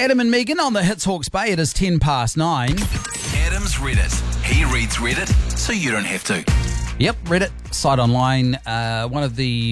Adam and Megan on the Hits Hawke's Bay. It is 10 past 9. Adam's Reddit. He reads Reddit, so you don't have to. Yep, Reddit site online. One of the